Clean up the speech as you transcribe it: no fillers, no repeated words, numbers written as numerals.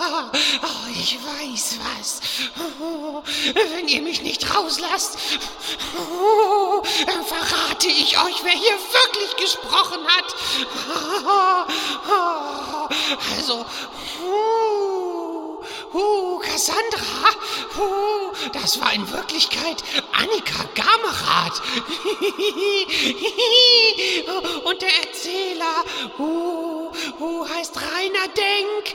Oh, ich weiß was. Wenn ihr mich nicht rauslasst, dann verrate ich euch, wer hier wirklich gesprochen hat. Also, Cassandra, das war in Wirklichkeit Annika Gamerath. Und der Erzähler, heißt Rainer Denk.